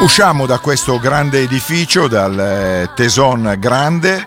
Usciamo da questo grande edificio, dal Teson Grande,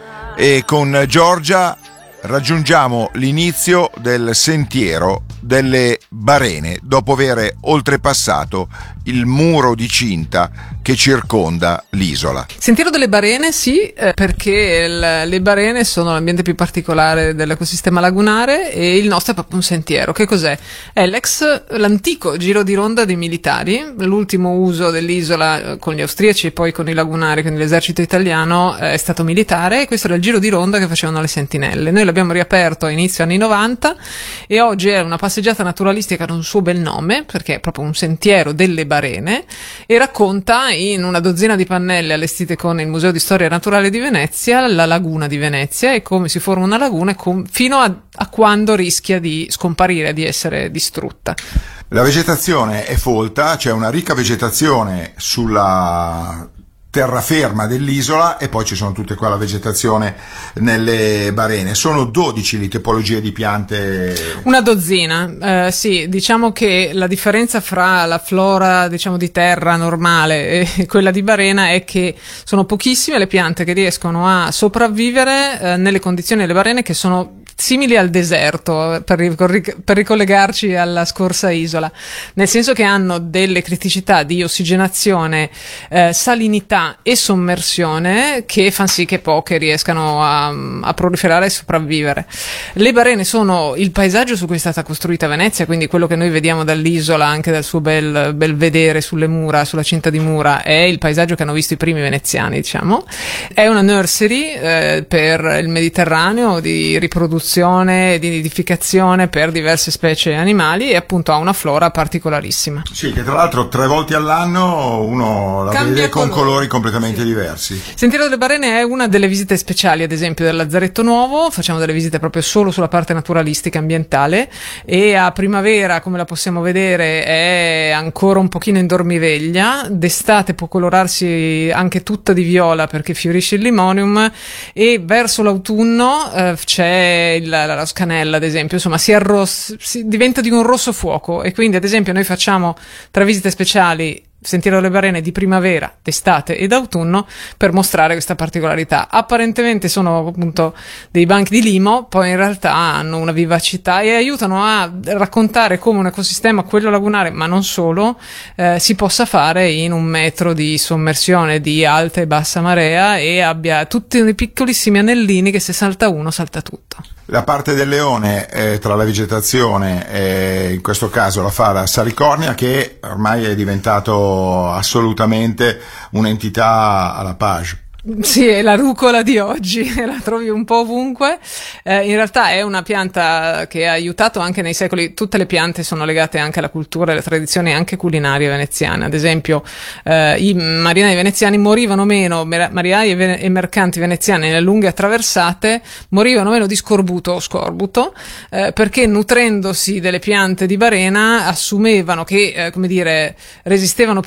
e con Giorgia raggiungiamo l'inizio del sentiero delle Barene, dopo aver oltrepassato il muro di cinta che circonda l'isola. Sentiero delle Barene, sì, perché le Barene sono l'ambiente più particolare dell'ecosistema lagunare e il nostro è proprio un sentiero. Che cos'è? È l'antico giro di ronda dei militari, l'ultimo uso dell'isola con gli austriaci e poi con i lagunari, quindi l'esercito italiano è stato militare, e questo era il giro di ronda che facevano le sentinelle. Noi l'abbiamo riaperto a inizio anni 90 e oggi è una passeggiata naturalistica con un suo bel nome, perché è proprio un sentiero delle Barene, e racconta in una dozzina di pannelle allestite con il Museo di Storia Naturale di Venezia la laguna di Venezia e come si forma una laguna fino a quando rischia di scomparire, di essere distrutta. La vegetazione è folta, c'è una ricca vegetazione sulla terraferma dell'isola e poi ci sono tutte quella vegetazione nelle Barene. Sono 12 le tipologie di piante. Una dozzina, sì, diciamo che la differenza fra la flora, diciamo, di terra normale e quella di Barena è che sono pochissime le piante che riescono a sopravvivere nelle condizioni delle Barene, che sono simili al deserto, per ricollegarci alla scorsa isola, nel senso che hanno delle criticità di ossigenazione, salinità e sommersione che fanno sì che poche riescano a proliferare e sopravvivere. Le Barene sono il paesaggio su cui è stata costruita Venezia, quindi quello che noi vediamo dall'isola, anche dal suo bel vedere sulle mura, sulla cinta di mura, è il paesaggio che hanno visto i primi veneziani, diciamo. È una nursery per il Mediterraneo di riproduzione e di nidificazione per diverse specie animali, e appunto ha una flora particolarissima. Sì, che tra l'altro 3 volte all'anno uno la vede con colori completamente diversi. Sentiero delle Barene è una delle visite speciali, ad esempio, del Lazzaretto Nuovo. Facciamo delle visite proprio solo sulla parte naturalistica ambientale, e a primavera, come la possiamo vedere, è ancora un pochino in dormiveglia. D'estate può colorarsi anche tutta di viola perché fiorisce il limonium, e verso l'autunno c'è la roscanella, ad esempio, insomma si diventa di un rosso fuoco, e quindi ad esempio noi facciamo 3 visite speciali Sentiero delle Barene di primavera, d'estate ed autunno per mostrare questa particolarità. Apparentemente sono appunto dei banchi di limo, poi in realtà hanno una vivacità e aiutano a raccontare come un ecosistema, quello lagunare, ma non solo, si possa fare in 1 metro di sommersione di alta e bassa marea, e abbia tutti dei piccolissimi anellini che se salta uno salta tutto. La parte del leone tra la vegetazione, in questo caso la fa la salicornia, che ormai è diventato assolutamente un'entità alla page. Sì, è la rucola di oggi, la trovi un po' ovunque. In realtà è una pianta che ha aiutato anche nei secoli. Tutte le piante sono legate anche alla cultura e alle tradizioni anche culinarie veneziane. Ad esempio, i marinai veneziani morivano meno, marinai e mercanti veneziani nelle lunghe attraversate morivano meno di scorbuto o scorbuto, perché nutrendosi delle piante di Barena assumevano che, come dire, resistevano